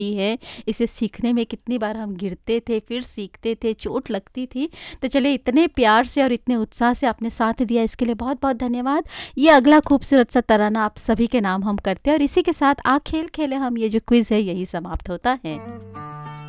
है, इसे सीखने में कितनी बार हम गिरते थे, फिर सीखते थे, चोट लगती थी। तो चलिए इतने प्यार से और इतने उत्साह से आपने साथ दिया इसके लिए बहुत-बहुत धन्यवाद। ये अगला खूबसूरत सा तराना आप सभी के नाम हम करते हैं और इसी के साथ आ खेल खेले हम ये जो क्विज़ है यही समाप्त होता है।